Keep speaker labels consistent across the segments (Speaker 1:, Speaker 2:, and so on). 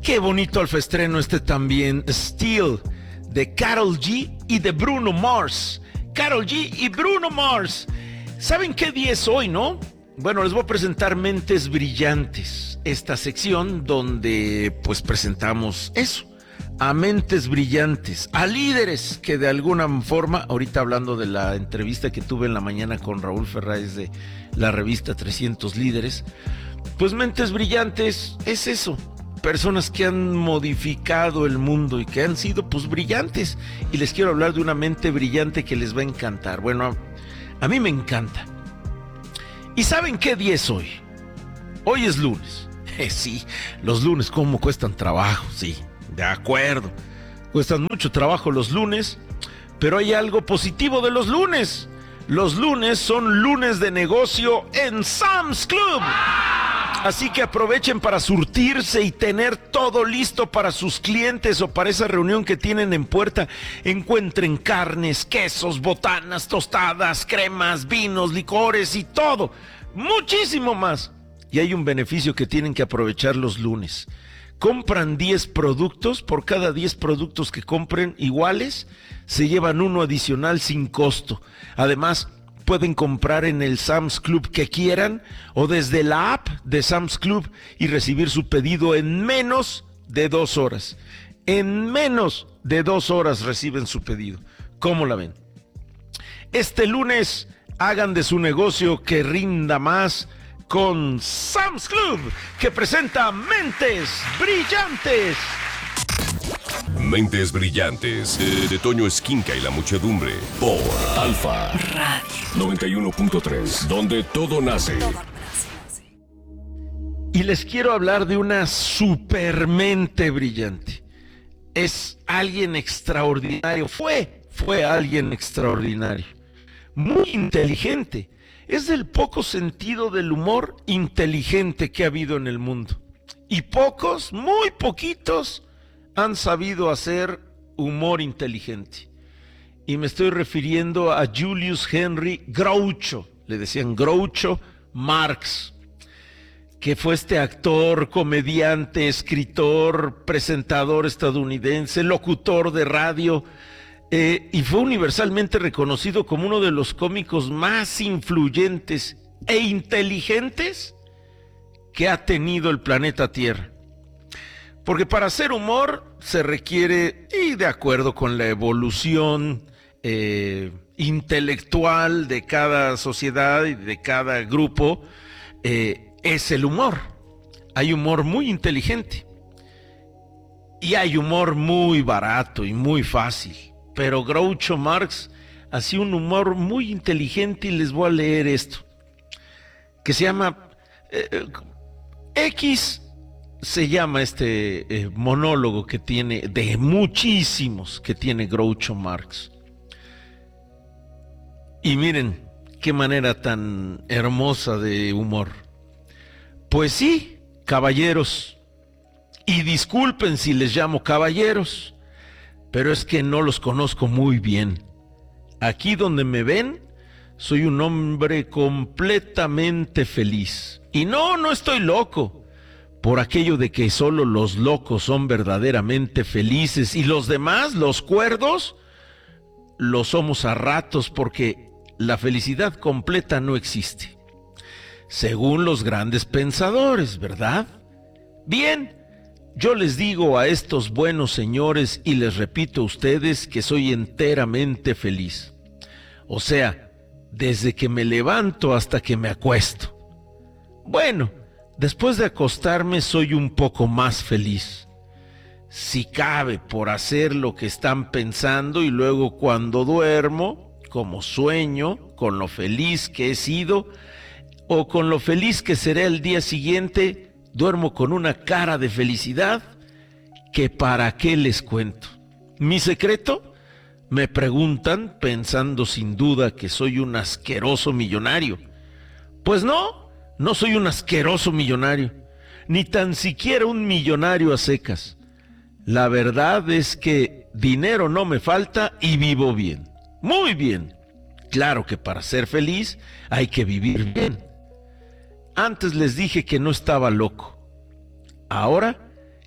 Speaker 1: Qué bonito alfaestreno este también, Steel, de Karol G y de Bruno Mars. Karol G y Bruno Mars. ¿Saben qué día es hoy, no? Bueno, les voy a presentar Mentes Brillantes, esta sección donde pues presentamos eso, a mentes brillantes, a líderes que de alguna forma, ahorita hablando de la entrevista que tuve en la mañana con Raúl Ferráez de la revista 300 Líderes, pues mentes brillantes es eso, personas que han modificado el mundo y que han sido pues brillantes, y les quiero hablar de una mente brillante que les va a encantar. Bueno, a mí me encanta. ¿Y saben qué día es hoy? Hoy es lunes. Sí, los lunes cómo cuestan trabajo, sí, de acuerdo. Cuestan mucho trabajo los lunes, pero hay algo positivo de los lunes. Los lunes son lunes de negocio en Sam's Club. Así que aprovechen para surtirse y tener todo listo para sus clientes o para esa reunión que tienen en puerta. Encuentren carnes, quesos, botanas, tostadas, cremas, vinos, licores y todo. Muchísimo más. Y hay un beneficio que tienen que aprovechar los lunes. Compran 10 productos, por cada 10 productos que compren iguales, se llevan uno adicional sin costo. Además, pueden comprar en el Sam's Club que quieran o desde la app de Sam's Club y recibir su pedido en menos de 2 horas. En menos de 2 horas reciben su pedido. ¿Cómo la ven? Este lunes hagan de su negocio que rinda más con Sam's Club, que presenta Mentes Brillantes.
Speaker 2: Mentes Brillantes, de Toño Esquinca y la muchedumbre, por Alfa Radio 91.3, donde todo nace.
Speaker 1: Y les quiero hablar de una supermente brillante. Es alguien extraordinario, fue alguien extraordinario, muy inteligente. Es del poco sentido del humor inteligente que ha habido en el mundo. Y pocos, muy poquitos, han sabido hacer humor inteligente. Y me estoy refiriendo a Julius Henry Groucho, le decían Groucho Marx, que fue este actor, comediante, escritor, presentador estadounidense, locutor de radio, y fue universalmente reconocido como uno de los cómicos más influyentes e inteligentes que ha tenido el planeta Tierra. Porque para hacer humor se requiere, y de acuerdo con la evolución intelectual de cada sociedad y de cada grupo, es el humor. Hay humor muy inteligente y hay humor muy barato y muy fácil. Pero Groucho Marx hacía un humor muy inteligente y les voy a leer esto, que se llama X. Se llama este monólogo que tiene, de muchísimos que tiene Groucho Marx. Y miren qué manera tan hermosa de humor. Pues sí, caballeros, y disculpen si les llamo caballeros, pero es que no los conozco muy bien. Aquí donde me ven, soy un hombre completamente feliz. Y no estoy loco. Por aquello de que solo los locos son verdaderamente felices y los demás, los cuerdos, lo somos a ratos porque la felicidad completa no existe. Según los grandes pensadores, ¿verdad? Bien, yo les digo a estos buenos señores y les repito a ustedes que soy enteramente feliz. O sea, desde que me levanto hasta que me acuesto. Bueno, después de acostarme soy un poco más feliz, si cabe, por hacer lo que están pensando, y luego cuando duermo, como sueño, con lo feliz que he sido o con lo feliz que seré el día siguiente, duermo con una cara de felicidad que para qué les cuento. ¿Mi secreto? Me preguntan, pensando sin duda que soy un asqueroso millonario. Pues no soy un asqueroso millonario, ni tan siquiera un millonario a secas. La verdad es que dinero no me falta y vivo bien, muy bien. Claro que para ser feliz hay que vivir bien. Antes les dije que no estaba loco. Ahora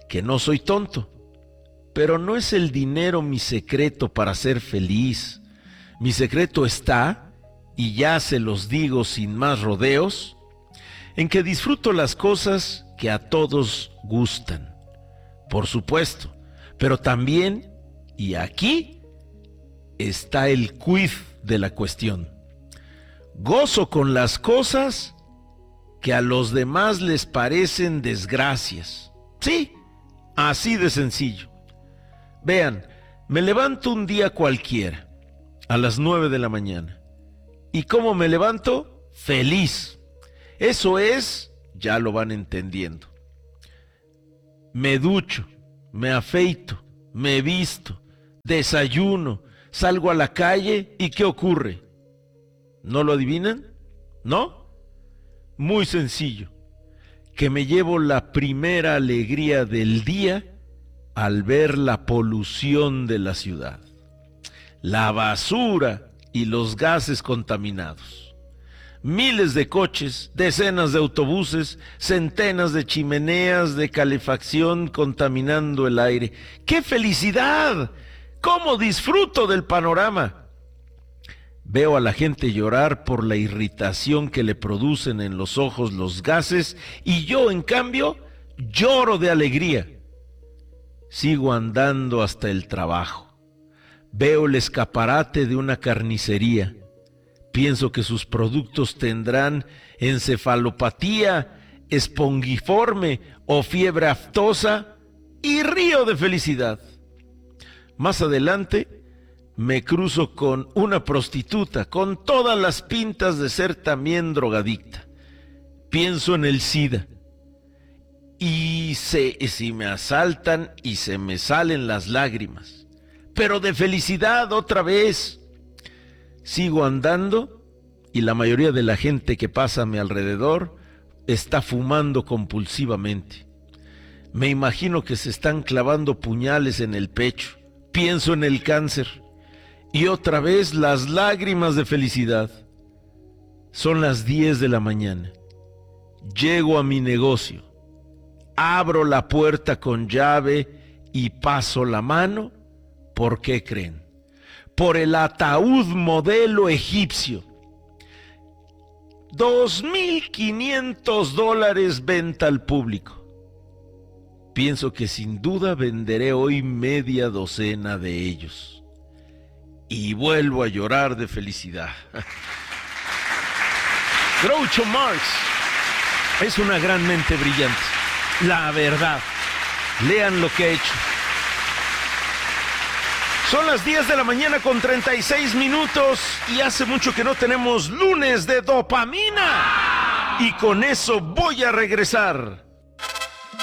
Speaker 1: que no soy tonto, pero no es el dinero mi secreto para ser feliz. Mi secreto está, y ya se los digo sin más rodeos, en que disfruto las cosas que a todos gustan, por supuesto, pero también, y aquí está el quid de la cuestión, gozo con las cosas que a los demás les parecen desgracias. Sí, así de sencillo. Vean, me levanto un día cualquiera, a las 9 de la mañana. ¿Y cómo me levanto? Feliz. Eso es, ya lo van entendiendo. Me ducho, me afeito, me visto, desayuno, salgo a la calle y ¿qué ocurre? ¿No lo adivinan? ¿No? Muy sencillo. Que me llevo la primera alegría del día al ver la polución de la ciudad, la basura y los gases contaminados. Miles de coches, decenas de autobuses, centenas de chimeneas de calefacción contaminando el aire. ¡Qué felicidad! ¡Cómo disfruto del panorama! Veo a la gente llorar por la irritación que le producen en los ojos los gases y yo, en cambio, lloro de alegría. Sigo andando hasta el trabajo. Veo el escaparate de una carnicería. Pienso que sus productos tendrán encefalopatía, espongiforme o fiebre aftosa y río de felicidad. Más adelante me cruzo con una prostituta con todas las pintas de ser también drogadicta. Pienso en el SIDA. Y si me asaltan y se me salen las lágrimas, pero de felicidad otra vez. Sigo andando y la mayoría de la gente que pasa a mi alrededor está fumando compulsivamente. Me imagino que se están clavando puñales en el pecho. Pienso en el cáncer y otra vez las lágrimas de felicidad. Son las 10 de la mañana. Llego a mi negocio. Abro la puerta con llave y paso la mano. ¿Por qué creen? Por el ataúd modelo egipcio. $2,500 venta al público. Pienso que sin duda venderé hoy media docena de ellos. Y vuelvo a llorar de felicidad. Groucho Marx es una gran mente brillante. La verdad. Lean lo que ha hecho. Son las 10 de la mañana con 36 minutos y hace mucho que no tenemos lunes de dopamina. Y con eso voy a regresar.